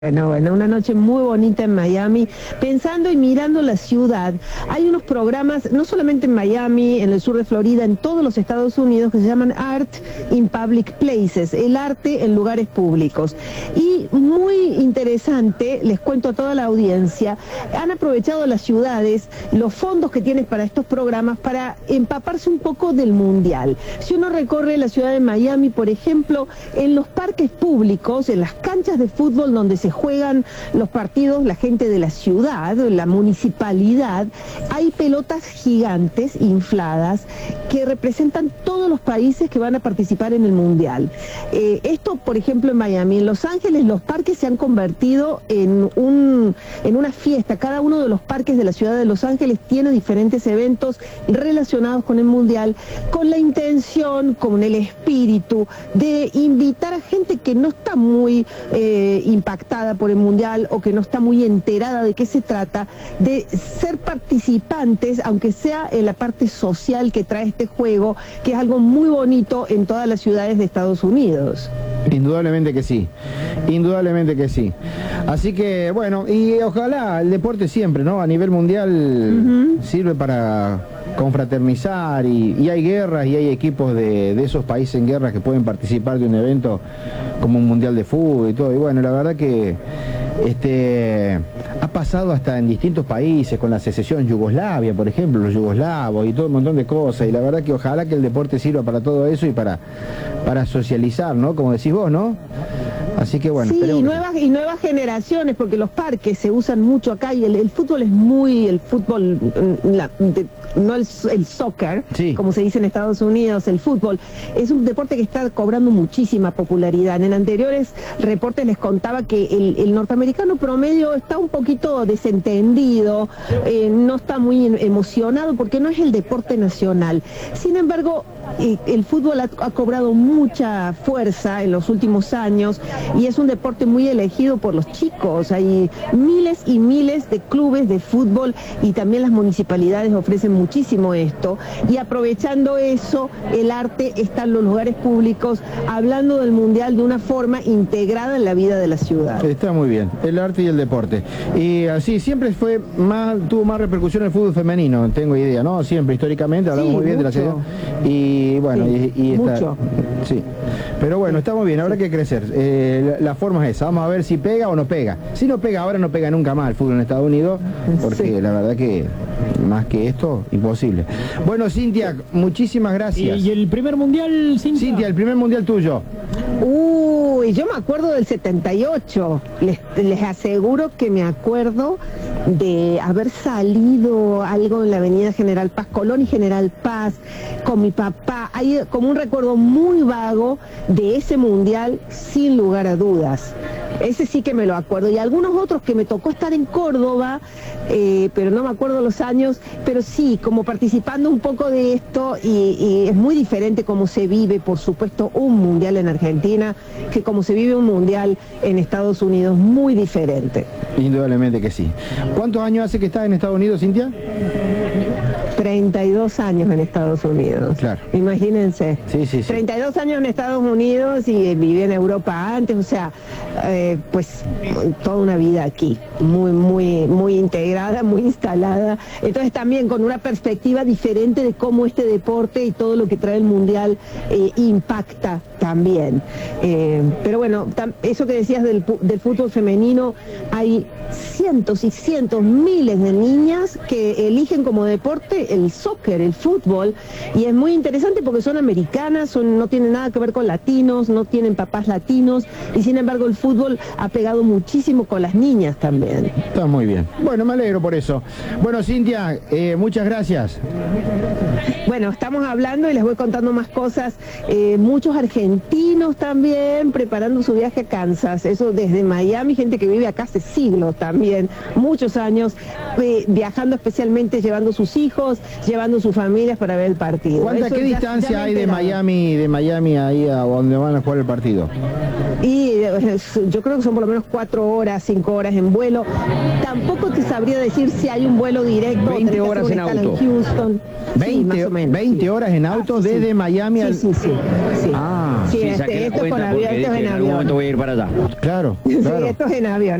Bueno, una noche muy bonita en Miami, pensando y mirando la ciudad. Hay unos programas, no solamente en Miami, en el sur de Florida, en todos los Estados Unidos, que se llaman Art in Public Places, el arte en lugares públicos. Y muy interesante, les cuento a toda la audiencia, han aprovechado las ciudades, los fondos que tienen para estos programas, para empaparse un poco del mundial. Si uno recorre la ciudad de Miami, por ejemplo, en los parques públicos, en las canchas de fútbol donde se juegan los partidos, la gente de la ciudad, la municipalidad, hay pelotas gigantes infladas que representan todos los países que van a participar en el mundial. Esto, por ejemplo, en Miami. En Los Ángeles los parques se han convertido en una fiesta. Cada uno de los parques de la ciudad de Los Ángeles tiene diferentes eventos relacionados con el mundial, con la intención, con el espíritu de invitar a gente que no está muy impactada por el mundial o que no está muy enterada de qué se trata, de ser participantes, aunque sea en la parte social que trae este juego, que es algo muy bonito en todas las ciudades de Estados Unidos. Indudablemente que sí, indudablemente que sí. Así que bueno, y ojalá el deporte siempre, ¿no? A nivel mundial sirve para confraternizar y hay guerras y hay equipos de esos países en guerra que pueden participar de un evento como un mundial de fútbol y todo. Y bueno, la verdad que ha pasado hasta en distintos países, con la secesión Yugoslavia, por ejemplo, los yugoslavos y todo un montón de cosas, y la verdad que ojalá que el deporte sirva para todo eso y para socializar, ¿no? Como decís vos, ¿no? Así que bueno. Sí, y nuevas generaciones, porque los parques se usan mucho acá y el fútbol es muy, el fútbol, no el soccer, sí, como se dice en Estados Unidos, el fútbol, es un deporte que está cobrando muchísima popularidad. En anteriores reportes les contaba que el norteamericano promedio está un poquito desentendido, no está muy emocionado porque no es el deporte nacional. Sin embargo, el fútbol ha cobrado mucha fuerza en los últimos años y es un deporte muy elegido por los chicos. Hay miles y miles de clubes de fútbol y también las municipalidades ofrecen muchísimo esto, y aprovechando eso, el arte está en los lugares públicos, hablando del mundial de una forma integrada en la vida de la ciudad. Está muy bien, el arte y el deporte. Y así, siempre tuvo más repercusión el fútbol femenino, tengo idea, ¿no? Siempre, históricamente, hablamos muy bien de la ciudad. Y bueno, sí, y mucho. Sí, pero bueno, está muy bien, habrá que crecer. La forma es esa, vamos a ver si pega o no pega. Si no pega ahora, no pega nunca más el fútbol en Estados Unidos, porque sí, la verdad que más que esto, imposible. Bueno, Cintia, muchísimas gracias. ¿Y el primer mundial, Cintia? Cintia, el primer mundial tuyo. Uy, yo me acuerdo del 78, les aseguro que me acuerdo de haber salido algo en la avenida General Paz, Colón y General Paz, con mi papá. Hay como un recuerdo muy vago de ese mundial, sin lugar a dudas. Ese sí que me lo acuerdo, y algunos otros que me tocó estar en Córdoba, pero no me acuerdo los años, pero sí, como participando un poco de esto, y es muy diferente cómo se vive, por supuesto, un mundial en Argentina, que como se vive un mundial en Estados Unidos, muy diferente. Indudablemente que sí. ¿Cuántos años hace que estás en Estados Unidos, Cintia? 32 años en Estados Unidos. Claro. Imagínense. Sí, sí, sí. 32 años en Estados Unidos y viví en Europa antes, o sea, pues toda una vida aquí, muy integrada, muy instalada. Entonces también con una perspectiva diferente de cómo este deporte y todo lo que trae el mundial impacta también. Pero bueno, eso que decías del fútbol femenino, hay cientos y cientos, miles de niñas que eligen como deporte el soccer, el fútbol, y es muy interesante porque son americanas, no tienen nada que ver con latinos, no tienen papás latinos, y sin embargo el fútbol ha pegado muchísimo con las niñas también. Está muy bien. Bueno, me alegro por eso. Bueno, Cintia, muchas gracias. Bueno, estamos hablando y les voy contando más cosas. Muchos argentinos también preparando su viaje a Kansas, eso desde Miami, gente que vive acá hace siglos también, muchos años, viajando especialmente, llevando sus hijos, llevando sus familias para ver el partido. ¿Qué distancia hay de Miami ahí a donde van a jugar el partido? Y yo creo que son por lo menos 4 horas, 5 horas en vuelo. Tampoco te sabría decir si hay un vuelo directo. 20 horas en auto. Houston. 20, sí, más o menos, 20 horas en auto desde Miami al... Sí. Sí, Sí, saqué la esto es cuenta con avión, porque esto es dije, en en algún avión. momento voy a ir para allá. Claro, Sí, claro. esto es en avión.